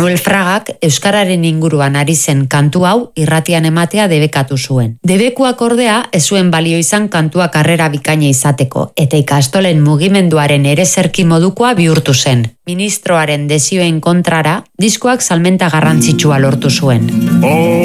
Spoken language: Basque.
Manuel Fragak euskararen inguruan ari zen kantu hau irratian ematea debekatu zuen. Debekuak ordea ez zuen balio izan kantua karrera bikaina izateko, eta ikastolen mugimenduaren ereserki modukoa bihurtu zen. Ministroaren desioen kontrara, diskoak salmenta garrantzitsua lortu zuen.